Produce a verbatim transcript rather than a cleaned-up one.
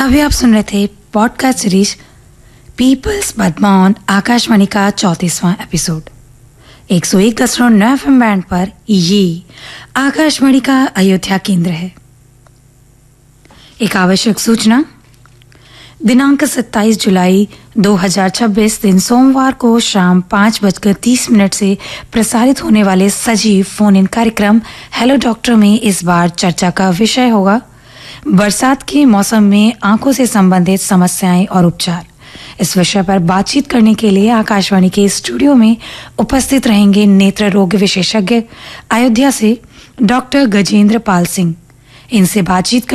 अभी आप सुन रहे थे podcast series peoples Padma on Akashvani का चौंतीसवां एपिसोड एक सौ एक दशमलव नौ एफएम बैंड पर। ये आकाशवाणी का अयोध्या केंद्र है। एक आवश्यक सूचना, दिनांक सत्ताईस जुलाई दो हज़ार छब्बीस दिन सोमवार को शाम पाँच बजकर तीस मिनट से प्रसारित होने वाले सजीव फोन इन कार्यक्रम हेलो डॉक्टर में इस बार चर्चा का विषय होगा बरसात के मौसम में आंखों से संबंधित समस्याएं और उपचार। इस विषय पर बातचीत करने के लिए आकाशवाणी के स्टूडियो में उपस्थित रहेंगे नेत्र रोग विशेषज्ञ अयोध्या से डॉक्टर गजेंद्र पाल सिंह। इनसे बातचीत